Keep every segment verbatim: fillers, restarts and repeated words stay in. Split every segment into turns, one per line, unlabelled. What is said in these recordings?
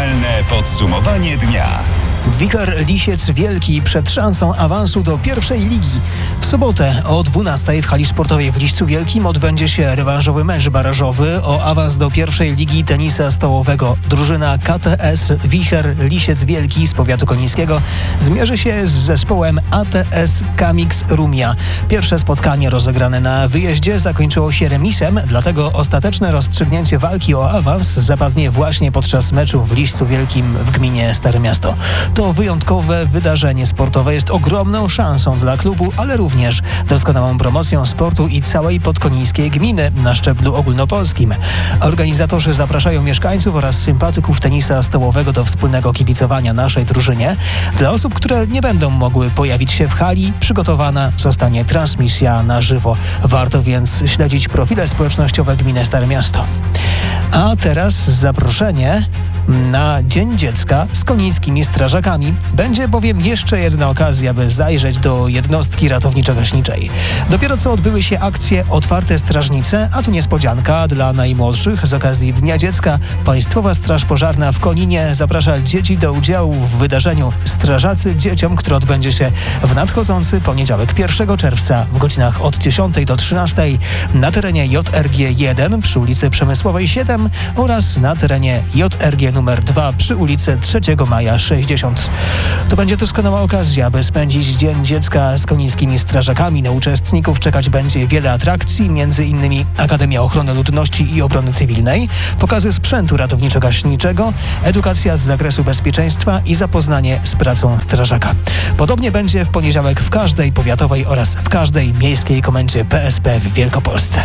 Nieformalne podsumowanie dnia.
Wicher Lisiec Wielki przed szansą awansu do pierwszej ligi. W sobotę o dwunastej w hali sportowej w Liścu Wielkim odbędzie się rewanżowy mecz barażowy o awans do pierwszej ligi tenisa stołowego. Drużyna K T S Wicher Lisiec Wielki z powiatu konińskiego zmierzy się z zespołem A T S Kamix Rumia. Pierwsze spotkanie rozegrane na wyjeździe zakończyło się remisem, dlatego ostateczne rozstrzygnięcie walki o awans zapadnie właśnie podczas meczu w Liścu Wielkim w gminie Stare Miasto. To wyjątkowe wydarzenie sportowe jest ogromną szansą dla klubu, ale również doskonałą promocją sportu i całej podkonińskiej gminy na szczeblu ogólnopolskim. Organizatorzy zapraszają mieszkańców oraz sympatyków tenisa stołowego do wspólnego kibicowania naszej drużynie. Dla osób, które nie będą mogły pojawić się w hali, przygotowana zostanie transmisja na żywo. Warto więc śledzić profile społecznościowe gminy Stare Miasto. A teraz zaproszenie na Dzień Dziecka z konińskimi strażakami. Będzie bowiem jeszcze jedna okazja, by zajrzeć do jednostki ratowniczo-gaśniczej. Dopiero co odbyły się akcje Otwarte Strażnice, a tu niespodzianka dla najmłodszych. Z okazji Dnia Dziecka Państwowa Straż Pożarna w Koninie zaprasza dzieci do udziału w wydarzeniu Strażacy Dzieciom, które odbędzie się w nadchodzący poniedziałek pierwszego czerwca w godzinach od dziesiątej do trzynastej na terenie J R G jeden przy ulicy Przemysłowej siedem oraz na terenie J R G numer dwa przy ulicy trzeciego maja sześćdziesiąt. To będzie doskonała okazja, by spędzić Dzień Dziecka z konińskimi strażakami. Na uczestników czekać będzie wiele atrakcji, między innymi Akademia Ochrony Ludności i Obrony Cywilnej, pokazy sprzętu ratowniczo-gaśniczego, edukacja z zakresu bezpieczeństwa i zapoznanie z pracą strażaka. Podobnie będzie w poniedziałek w każdej powiatowej oraz w każdej miejskiej komendzie P S P w Wielkopolsce.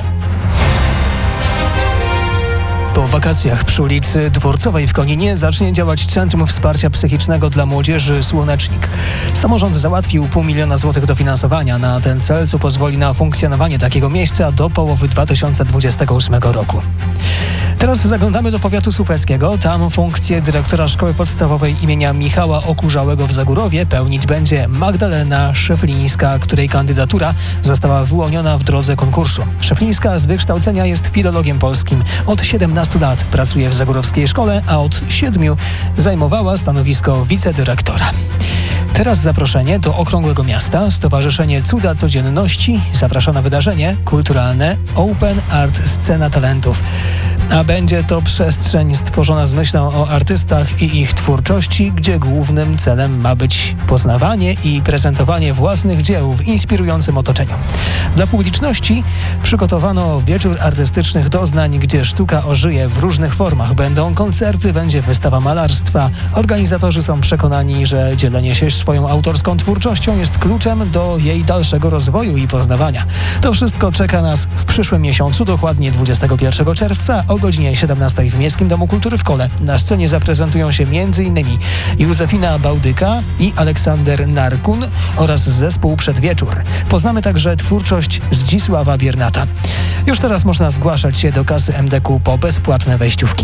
Po wakacjach przy ulicy Dworcowej w Koninie zacznie działać Centrum Wsparcia Psychicznego dla Młodzieży Słonecznik. Samorząd załatwił pół miliona złotych dofinansowania na ten cel, co pozwoli na funkcjonowanie takiego miejsca do połowy dwa tysiące dwudziestego ósmego roku. Teraz zaglądamy do powiatu słupeckiego. Tam funkcję dyrektora Szkoły Podstawowej imienia Michała Okurzałego w Zagórowie pełnić będzie Magdalena Szeflińska, której kandydatura została wyłoniona w drodze konkursu. Szeflińska z wykształcenia jest filologiem polskim. Od siedemnastu lat pracuje w zagórowskiej szkole, a od siedmiu zajmowała stanowisko wicedyrektora. Teraz zaproszenie do Okrągłego Miasta. Stowarzyszenie Cuda Codzienności zaprasza na wydarzenie kulturalne Open Art Scena Talentów. A będzie to przestrzeń stworzona z myślą o artystach i ich twórczości, gdzie głównym celem ma być poznawanie i prezentowanie własnych dzieł w inspirującym otoczeniu. Dla publiczności przygotowano wieczór artystycznych doznań, gdzie sztuka ożyje w różnych formach. Będą koncerty, będzie wystawa malarstwa. Organizatorzy są przekonani, że dzielenie się swoją autorską twórczością jest kluczem do jej dalszego rozwoju i poznawania. To wszystko czeka nas w przyszłym miesiącu, dokładnie dwudziestego pierwszego czerwca o godzinie siedemnastej w Miejskim Domu Kultury w Kole. Na scenie zaprezentują się m.in. Józefina Bałdyka i Aleksander Narkun oraz zespół Przedwieczór. Poznamy także twórczość Zdzisława Biernata. Już teraz można zgłaszać się do kasy M D K po bezpłatne wejściówki.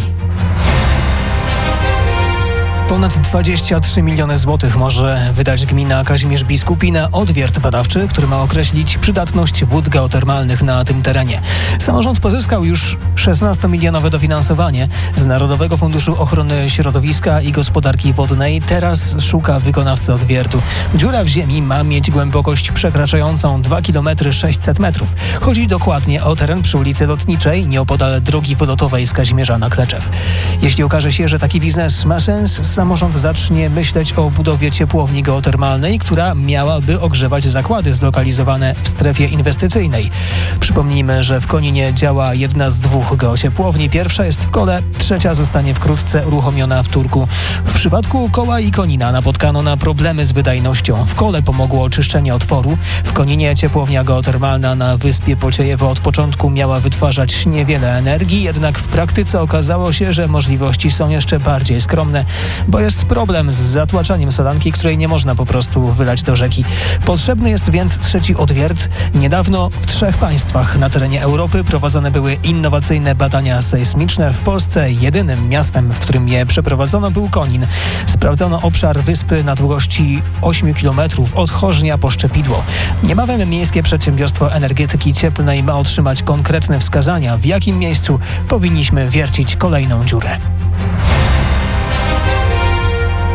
Ponad dwadzieścia trzy miliony złotych może wydać gmina Kazimierz Biskupi na odwiert badawczy, który ma określić przydatność wód geotermalnych na tym terenie. Samorząd pozyskał już szesnastomilionowe dofinansowanie z Narodowego Funduszu Ochrony Środowiska i Gospodarki Wodnej. Teraz szuka wykonawcy odwiertu. Dziura w ziemi ma mieć głębokość przekraczającą dwa kilometry sześćset metrów. Chodzi dokładnie o teren przy ulicy Lotniczej, nieopodal drogi wylotowej z Kazimierza na Kleczew. Jeśli okaże się, że taki biznes ma sens, samorząd zacznie myśleć o budowie ciepłowni geotermalnej, która miałaby ogrzewać zakłady zlokalizowane w strefie inwestycyjnej. Przypomnijmy, że w Koninie działa jedna z dwóch geociepłowni. Pierwsza jest w Kole, trzecia zostanie wkrótce uruchomiona w Turku. W przypadku Koła i Konina napotkano na problemy z wydajnością. W Kole pomogło oczyszczenie otworu. W Koninie ciepłownia geotermalna na wyspie Pociejewo od początku miała wytwarzać niewiele energii, jednak w praktyce okazało się, że możliwości są jeszcze bardziej skromne, bo jest problem z zatłaczaniem solanki, której nie można po prostu wylać do rzeki. Potrzebny jest więc trzeci odwiert. Niedawno w trzech państwach na terenie Europy prowadzone były innowacyjne badania sejsmiczne. W Polsce jedynym miastem, w którym je przeprowadzono, był Konin. Sprawdzono obszar wyspy na długości ośmiu kilometrów od Chorznia po Szczepidło. Niebawem Miejskie Przedsiębiorstwo Energetyki Cieplnej ma otrzymać konkretne wskazania, w jakim miejscu powinniśmy wiercić kolejną dziurę.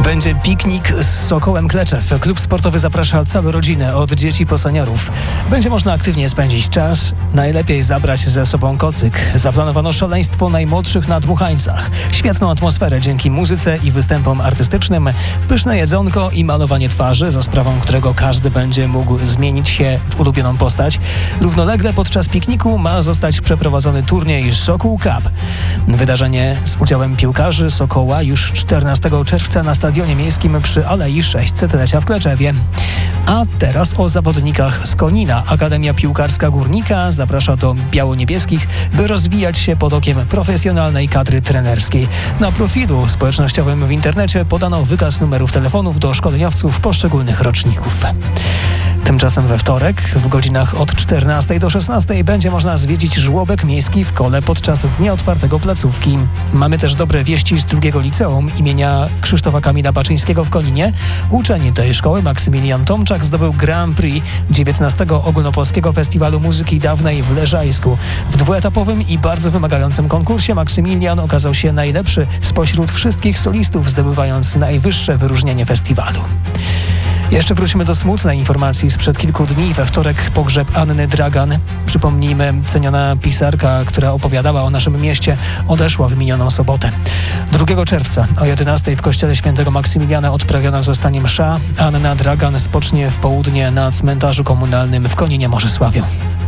Będzie piknik z Sokołem Kleczew. Klub sportowy zaprasza całe rodziny, od dzieci po seniorów. Będzie można aktywnie spędzić czas, najlepiej zabrać ze sobą kocyk. Zaplanowano szaleństwo najmłodszych na dmuchańcach. Świetną atmosferę dzięki muzyce i występom artystycznym, pyszne jedzonko i malowanie twarzy, za sprawą którego każdy będzie mógł zmienić się w ulubioną postać. Równolegle podczas pikniku ma zostać przeprowadzony turniej Sokół Cup. Wydarzenie z udziałem piłkarzy Sokoła już czternastego czerwca na Stadionie Miejskim przy Alei sześćsetlecia w Kleczewie. A teraz o zawodnikach z Konina. Akademia Piłkarska Górnika zaprasza do biało-niebieskich, by rozwijać się pod okiem profesjonalnej kadry trenerskiej. Na profilu społecznościowym w internecie podano wykaz numerów telefonów do szkoleniowców poszczególnych roczników. Tymczasem we wtorek w godzinach od czternastej do szesnastej będzie można zwiedzić żłobek miejski w Kole podczas Dnia Otwartego placówki. Mamy też dobre wieści z drugiego liceum imienia Krzysztofa Kamila Baczyńskiego w Koninie. Uczeń tej szkoły Maksymilian Tomczak zdobył Grand Prix dziewiętnastego Ogólnopolskiego Festiwalu Muzyki Dawnej w Leżajsku. W dwuetapowym i bardzo wymagającym konkursie Maksymilian okazał się najlepszy spośród wszystkich solistów, zdobywając najwyższe wyróżnienie festiwalu. Jeszcze wrócimy do smutnej informacji sprzed kilku dni. We wtorek pogrzeb Anny Dragan. Przypomnijmy, ceniona pisarka, która opowiadała o naszym mieście, odeszła w minioną sobotę. drugiego czerwca o jedenastej w kościele świętego Maksymiliana odprawiona zostanie msza. Anna Dragan spocznie w południe na cmentarzu komunalnym w Koninie Morzysławiu.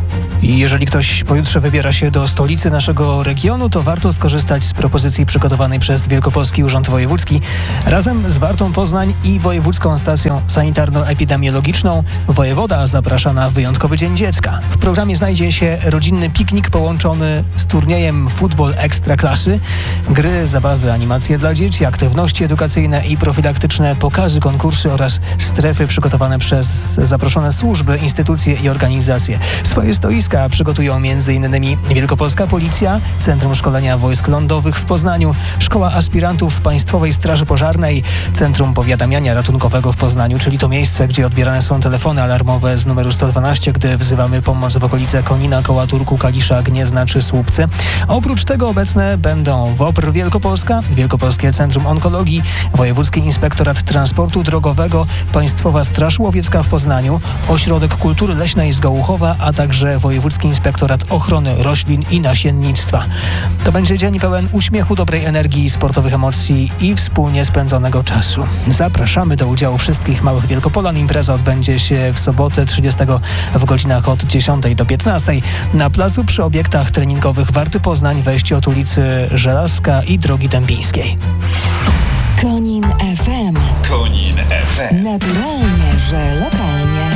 I jeżeli ktoś pojutrze wybiera się do stolicy naszego regionu, to warto skorzystać z propozycji przygotowanej przez Wielkopolski Urząd Wojewódzki. Razem z Wartą Poznań i Wojewódzką Stacją Sanitarno-Epidemiologiczną wojewoda zaprasza na wyjątkowy Dzień Dziecka. W programie znajdzie się rodzinny piknik połączony z turniejem Futbol Ekstraklasy, gry, zabawy, animacje dla dzieci, aktywności edukacyjne i profilaktyczne, pokazy, konkursy oraz strefy przygotowane przez zaproszone służby, instytucje i organizacje. Swoje stoiska przygotują m.in. Wielkopolska Policja, Centrum Szkolenia Wojsk Lądowych w Poznaniu, Szkoła Aspirantów Państwowej Straży Pożarnej, Centrum Powiadamiania Ratunkowego w Poznaniu, czyli to miejsce, gdzie odbierane są telefony alarmowe z numeru sto dwanaście, gdy wzywamy pomoc w okolice Konina, Koła Turku, Kalisza, Gniezna czy Słupcy. Oprócz tego obecne będą W O P R Wielkopolska, Wielkopolskie Centrum Onkologii, Wojewódzki Inspektorat Transportu Drogowego, Państwowa Straż Łowiecka w Poznaniu, Ośrodek Kultury Leśnej z Gołuchowa, a także Wojewódzki Inspektorat Ochrony Roślin i Nasiennictwa. To będzie dzień pełen uśmiechu, dobrej energii, sportowych emocji i wspólnie spędzonego czasu. Zapraszamy do udziału wszystkich małych Wielkopolan. Impreza odbędzie się w sobotę trzydziestego w godzinach od dziesiątej do piętnastej na placu przy obiektach treningowych Warty Poznań, wejście od ulicy Żelazka i Drogi Dębińskiej.
Konin F M.
Konin F M.
Naturalnie, że lokalnie.